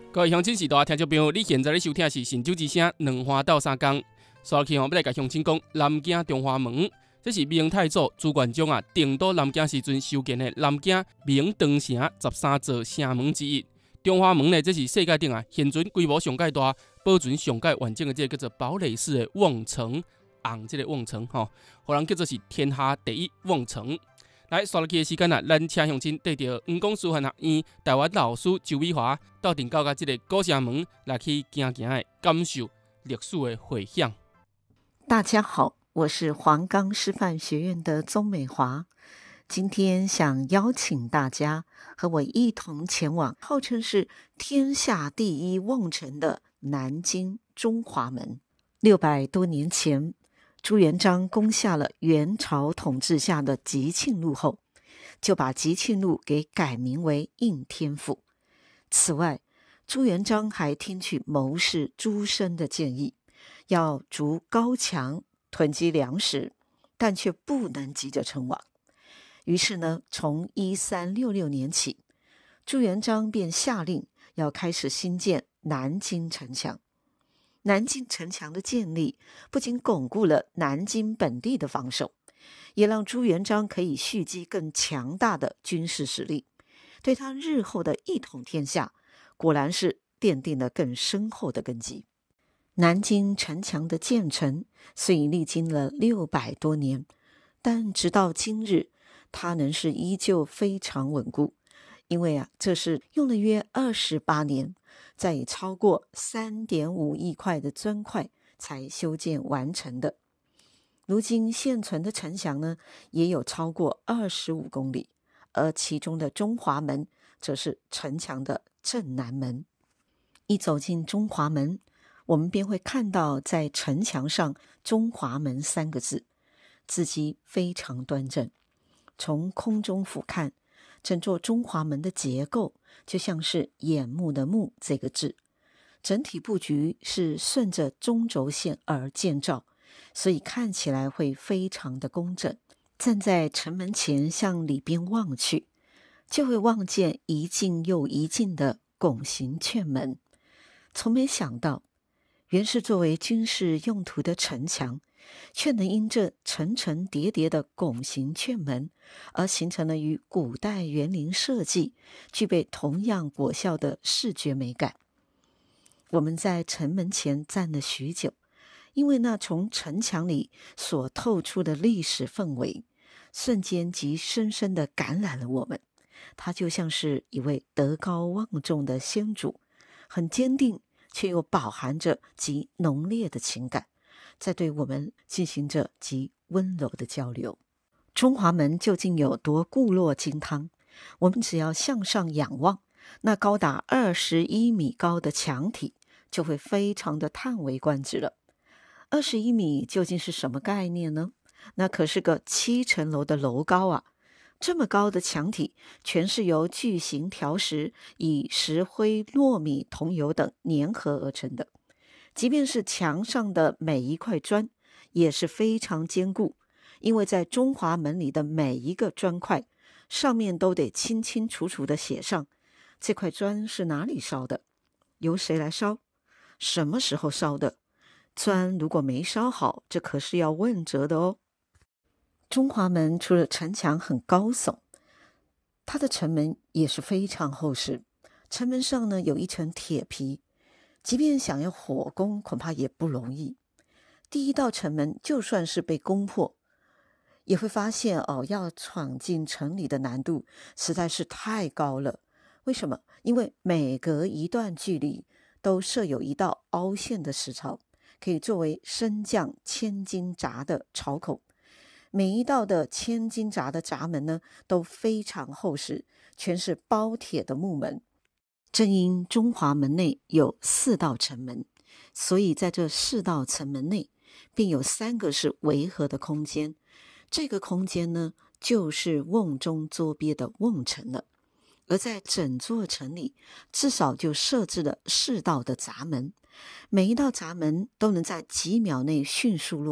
各位乡亲时代听众朋友，你现在咧收听的是神州之声两花斗三江。刷起要来甲乡亲讲，南京中华门，这是明太祖朱元璋定都南京时阵修建的南京明长城13座城门之一。中华门呢，这是世界顶现存规模上介大、保存上介完整的这个叫做堡垒式的瓮城，红这个瓮城互人叫做是天下第一瓮城。来，刷落去的时间咱请乡亲带着黄光师范学院台湾老师周美华到顶到这个古城门来去行的感受历史的回响。 大家好，我是黄冈师范学院的宗美华，今天想邀请大家和我一同前往号称是天下第一瓮城的南京中华门。600多年前，朱元璋攻下了元朝统治下的集庆路后，就把集庆路给改名为应天府。此外，朱元璋还听取谋士朱升的建议，要筑高墙囤积粮食，但却不能急着称王。于是呢，从1366年起，朱元璋便下令要开始兴建南京城墙。南京城墙的建立不仅巩固了南京本地的防守，也让朱元璋可以蓄积更强大的军事实力，对他日后的一统天下果然是奠定了更深厚的根基。南京城墙的建成虽已历经了600多年，但直到今日，它仍是依旧非常稳固。因为这是用了约28年，再以超过3.5亿块的砖块才修建完成的。如今现存的城墙呢，也有超过25公里，而其中的中华门则是城墙的正南门。一走进中华门，我们便会看到在城墙上中华门3个字，字迹非常端正。从空中俯瞰，整座中华门的结构就像是眼目的目这个字，整体布局是顺着中轴线而建造，所以看起来会非常的工整。站在城门前向里边望去，就会望见一进又一进的拱形券门。从没想到，原是作为军事用途的城墙，却能因这层层叠叠的拱形券门而形成了与古代园林设计具备同样果效的视觉美感。我们在城门前站了许久，因为那从城墙里所透出的历史氛围瞬间即深深地感染了我们。他就像是一位德高望重的先祖，很坚定却又饱含着极浓烈的情感，在对我们进行着极温柔的交流。中华门究竟有多固若金汤？我们只要向上仰望，那高达21米高的墙体就会非常的叹为观止了。21米究竟是什么概念呢？那可是个7层楼的楼高啊！这么高的墙体全是由巨型条石以石灰、糯米、桐油等粘合而成的。即便是墙上的每一块砖也是非常坚固，因为在中华门里的每一个砖块上面都得清清楚楚地写上这块砖是哪里烧的，由谁来烧，什么时候烧的。砖如果没烧好，这可是要问责的哦。中华门除了城墙很高耸，它的城门也是非常厚实。城门上呢有一层铁皮，即便想要火攻恐怕也不容易。第一道城门就算是被攻破，也会发现要闯进城里的难度实在是太高了。为什么？因为每隔一段距离都设有一道凹陷的石槽，可以作为升降千斤闸的槽口。每一道的千斤闸的闸门呢都非常厚实，全是包铁的木门。正因中华门内有4道城门，所以在这4道城门内便有3个是围合的空间。这个空间呢就是瓮中捉鳖的瓮城了。而在整座城里至少就设置了4道的闸门，每一道闸门都能在几秒内迅速落